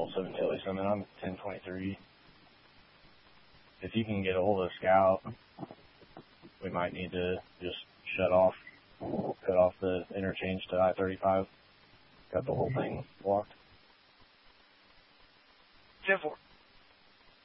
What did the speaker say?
7 Tilly Summit. I'm at 1023. If you can get a hold of Scout, we might need to just cut off the interchange to I-35. Got the whole thing blocked. 10-4.